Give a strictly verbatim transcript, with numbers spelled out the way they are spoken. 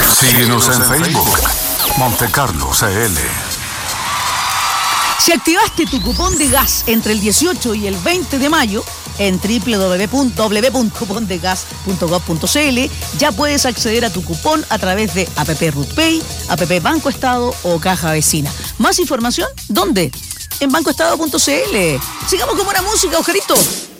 Síguenos en Facebook, Monte Carlo C L. Si activaste tu cupón de gas entre el dieciocho y el veinte de mayo en doble u doble u doble u punto cupón de gas punto gov punto c l ya puedes acceder a tu cupón a través de app RutPay, app Banco Estado o Caja Vecina. ¿Más información? ¿Dónde? En bancoestado punto c l. Sigamos con buena música, Ojarito.